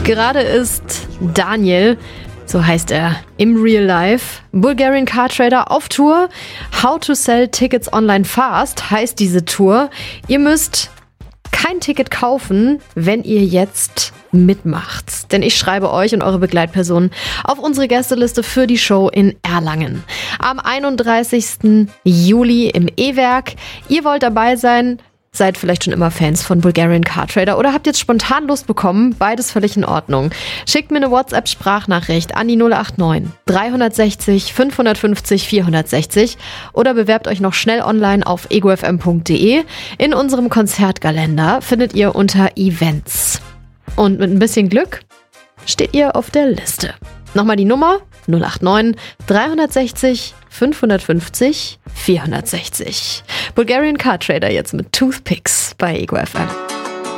Gerade ist Daniel, so heißt er, im Real Life, Bulgarian Car Trader auf Tour. How to sell tickets online fast heißt diese Tour. Ihr müsst kein Ticket kaufen, wenn ihr jetzt mitmacht. Denn ich schreibe euch und eure Begleitpersonen auf unsere Gästeliste für die Show in Erlangen. Am 31. Juli im E-Werk. Ihr wollt dabei sein, seid vielleicht schon immer Fans von Bulgarian Car Trader oder habt jetzt spontan Lust bekommen, beides völlig in Ordnung. Schickt mir eine WhatsApp-Sprachnachricht an die 089 360 550 460 oder bewerbt euch noch schnell online auf egofm.de. In unserem Konzertkalender findet ihr unter Events. Und mit ein bisschen Glück steht ihr auf der Liste. Nochmal die Nummer 089 360 550 460. Bulgarian Car Trader jetzt mit Toothpicks bei Ego FM.